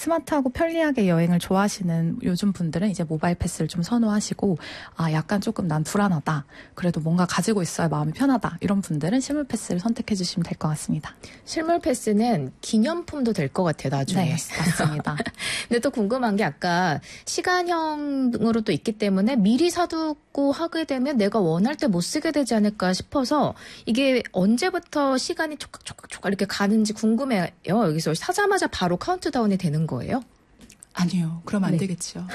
스마트하고 편리하게 여행을 좋아하시는 요즘 분들은 이제 모바일 패스를 좀 선호하시고 약간 조금 난 불안하다. 그래도 뭔가 가지고 있어야 마음이 편하다. 이런 분들은 실물 패스를 선택해 주시면 될 것 같습니다. 실물 패스는 기념품도 될 것 같아요, 나중에. 네, 맞습니다. 근데 또 궁금한 게 아까 시간형으로 또 있기 때문에 미리 사두고 하게 되면 내가 원할 때 못 쓰게 되지 않을까 싶어서 이게 언제부터 시간이 촉각촉각 이렇게 가는지 궁금해요. 여기서 사자마자 바로 카운트다운이 되는 거예요? 아니요. 그러면 안 되겠죠.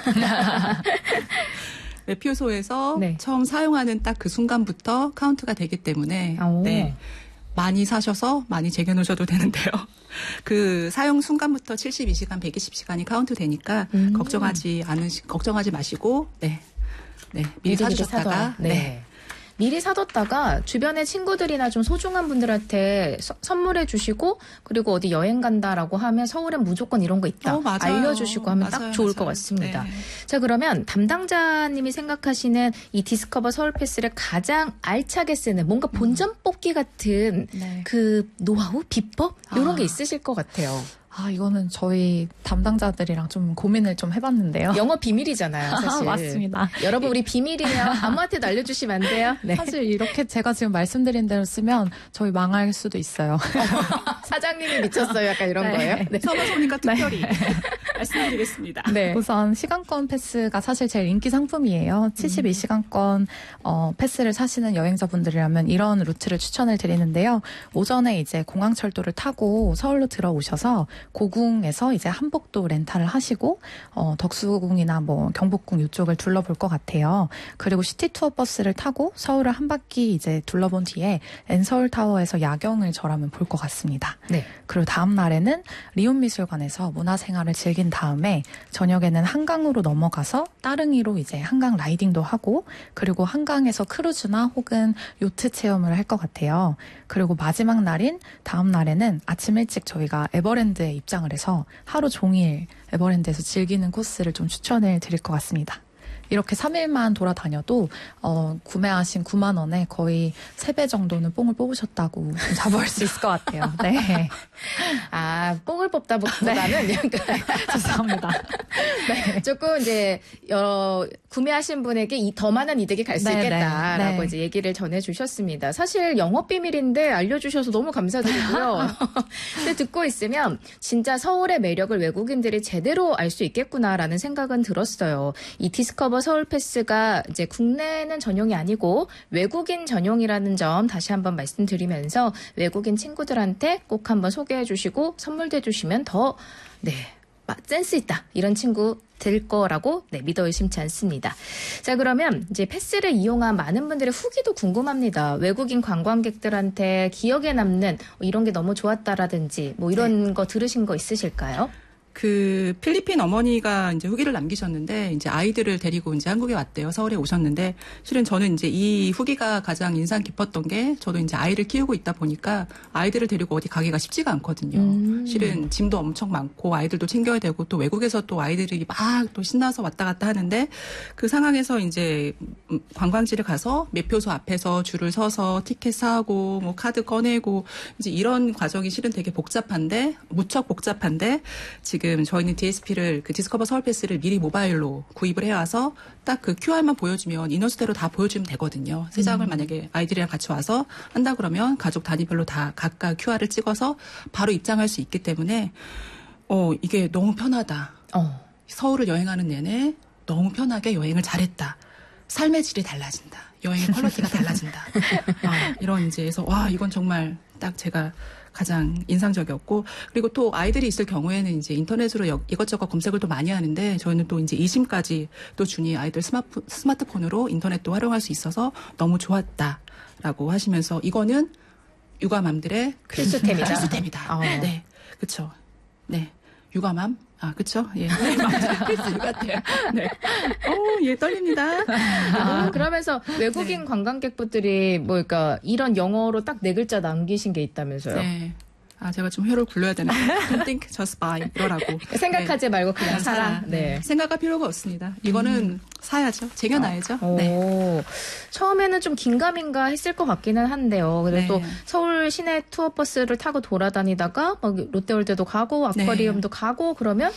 매표소에서 네. 처음 사용하는 딱 그 순간부터 카운트가 되기 때문에 네. 많이 사셔서 많이 쟁여놓으셔도 되는데요. 그 사용 순간부터 72시간, 120시간이 카운트 되니까 걱정하지 마시고 미리 사주셨다가 미리 사뒀다가 주변의 친구들이나 좀 소중한 분들한테 선물해 주시고 그리고 어디 여행 간다라고 하면 서울엔 무조건 이런 거 있다. 알려주시고 하면 딱 좋을 것 같습니다. 네. 자, 그러면 담당자님이 생각하시는 이 디스커버 서울 패스를 가장 알차게 쓰는 뭔가 본전 뽑기 같은 그 노하우, 비법 이런 게 있으실 것 같아요. 이거는 저희 담당자들이랑 좀 고민을 좀 해봤는데요. 영업 비밀이잖아요, 사실. 맞습니다. 여러분, 우리 비밀이에요. 아무한테도 알려주시면 안 돼요. 네. 사실 이렇게 제가 지금 말씀드린 대로 쓰면 저희 망할 수도 있어요. 사장님이 미쳤어요. 약간 이런 거예요. 네. 서머소니까 특별히 말씀드리겠습니다. 네. 우선 시간권 패스가 사실 제일 인기 상품이에요. 72시간권 패스를 사시는 여행자분들이라면 이런 루트를 추천을 드리는데요. 오전에 이제 공항철도를 타고 서울로 들어오셔서 고궁에서 이제 한복도 렌탈을 하시고 덕수궁이나 뭐 경복궁 이쪽을 둘러볼 것 같아요. 그리고 시티 투어 버스를 타고 서울을 한 바퀴 이제 둘러본 뒤에 엔서울타워에서 야경을 저라면 볼 것 같습니다. 네. 그리고 다음 날에는 리움미술관에서 문화생활을 즐긴 다음에 저녁에는 한강으로 넘어가서 따릉이로 이제 한강 라이딩도 하고 그리고 한강에서 크루즈나 혹은 요트 체험을 할 것 같아요. 그리고 마지막 날인 다음 날에는 아침 일찍 저희가 에버랜드에 입장을 해서 하루 종일 에버랜드에서 즐기는 코스를 좀 추천을 드릴 것 같습니다. 이렇게 3일만 돌아다녀도 구매하신 9만 원에 거의 3배 정도는 뽕을 뽑으셨다고 좀 자부할 수 있을 것 같아요. 네. 뽕을 뽑다보다는 약간 죄송합니다. 네. 조금 이제 구매하신 분에게 더 많은 이득이 갈 수 있겠다라고 이제 얘기를 전해주셨습니다. 사실 영업 비밀인데 알려주셔서 너무 감사드리고요. 근데 듣고 있으면 진짜 서울의 매력을 외국인들이 제대로 알 수 있겠구나라는 생각은 들었어요. 이 디스커버 서울 패스가 이제 국내는 전용이 아니고 외국인 전용이라는 점 다시 한번 말씀드리면서 외국인 친구들한테 꼭 한번 소개해 주시고 선물도 해주시면 더 센스 있다 이런 친구 될 거라고 믿어 의심치 않습니다. 자, 그러면 이제 패스를 이용한 많은 분들의 후기도 궁금합니다. 외국인 관광객들한테 기억에 남는 이런 게 너무 좋았다라든지 뭐 이런 거 들으신 거 있으실까요? 그 필리핀 어머니가 이제 후기를 남기셨는데 이제 아이들을 데리고 이제 한국에 왔대요. 서울에 오셨는데 실은 저는 이제 이 후기가 가장 인상 깊었던 게 저도 이제 아이를 키우고 있다 보니까 아이들을 데리고 어디 가기가 쉽지가 않거든요. 실은 짐도 엄청 많고 아이들도 챙겨야 되고 또 외국에서 또 아이들이 막 또 신나서 왔다 갔다 하는데 그 상황에서 이제 관광지를 가서 매표소 앞에서 줄을 서서 티켓 사고 뭐 카드 꺼내고 이제 이런 과정이 실은 되게 무척 복잡한데 지금 저희는 DSP를 그 디스커버 서울 패스를 미리 모바일로 구입을 해와서 딱 그 QR만 보여주면 인원수대로 다 보여주면 되거든요. 세 장을 만약에 아이들이랑 같이 와서 한다 그러면 가족 단위별로 다 각각 QR을 찍어서 바로 입장할 수 있기 때문에 이게 너무 편하다. 서울을 여행하는 내내 너무 편하게 여행을 잘했다. 삶의 질이 달라진다. 여행의 퀄리티가 달라진다. 이런 이제에서 이건 정말 딱 제가 가장 인상적이었고 그리고 또 아이들이 있을 경우에는 이제 인터넷으로 이것저것 검색을 또 많이 하는데 저희는 또 이제 이심까지 또 주니 아이들 스마트폰으로 인터넷도 활용할 수 있어서 너무 좋았다라고 하시면서 이거는 육아맘들의 필수템이다. 네, 그렇죠. 네, 육아맘. 그쵸? 예. 필수 같아요. 네. 예, 떨립니다. 그러면서 외국인 관광객분들이 그러니까 이런 영어로 딱 4글자 남기신 게 있다면서요? 네. 제가 좀 혀를 굴려야 되는데. Don't think, just buy. 이러라고. 생각하지 말고 그냥 사라. 네. 생각할 필요가 없습니다. 이거는 사야죠. 쟁여놔야죠. 네. 처음에는 좀 긴가민가 했을 것 같기는 한데요. 근데 또 서울 시내 투어버스를 타고 돌아다니다가 막 롯데월드도 가고 아쿠아리움도 가고 그러면